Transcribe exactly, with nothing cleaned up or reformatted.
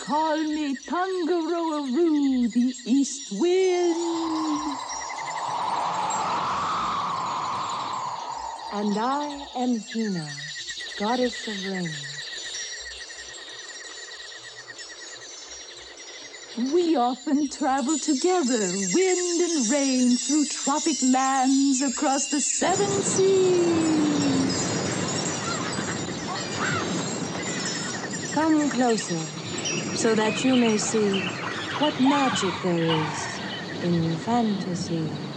call me Tangaroa-Roo, the East Wind. And I am Hina, goddess of rain. We often travel together, wind and rain, through tropic lands across the seven seas. Come closer, so that you may see what magic there is in fantasy.